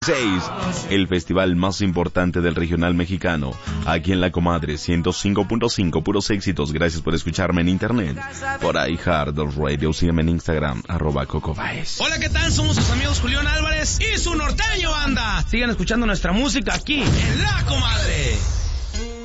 6, el festival más importante del regional mexicano, aquí en La Comadre 105.5, puros éxitos. Gracias por escucharme en internet, por iHeart Radio. Sígueme en Instagram, @CocoBaez. Hola, ¿qué tal? Somos sus amigos Julián Álvarez y su norteño banda. Sigan escuchando nuestra música aquí en La Comadre.